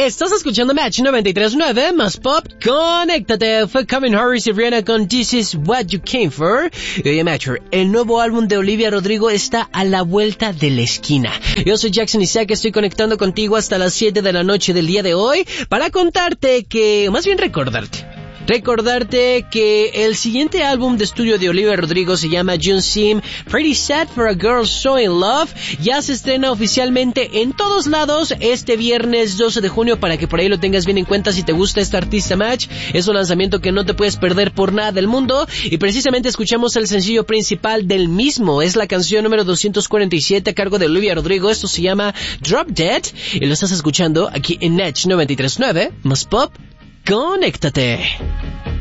Estás escuchando Match 93.9 más pop. Conéctate. Fue Calvin Harris y Rihanna con This Is What You Came For. Y oye, Matcher, el nuevo álbum de Olivia Rodrigo está a la vuelta de la esquina. Yo soy Jackson Isaac, estoy conectando contigo hasta las 7 de la noche del día de hoy para contarte que, más bien recordarte que el siguiente álbum de estudio de Olivia Rodrigo se llama June Sim, Pretty Sad for a Girl So In Love. Ya se estrena oficialmente en todos lados este viernes 12 de junio para que por ahí lo tengas bien en cuenta si te gusta este artista. Match. Es un lanzamiento que no te puedes perder por nada del mundo y precisamente escuchamos el sencillo principal del mismo. Es la canción número 247 a cargo de Olivia Rodrigo. Esto se llama Drop Dead y lo estás escuchando aquí en Match 93.9 más pop. Conéctate.